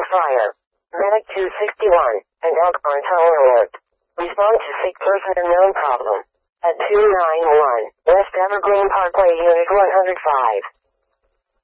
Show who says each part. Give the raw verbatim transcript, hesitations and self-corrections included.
Speaker 1: fire. Medic two sixty-one, and Elkhorn Tower Alert. Respond to sick person unknown problem. At two nine one, West Evergreen Parkway, Unit one oh five.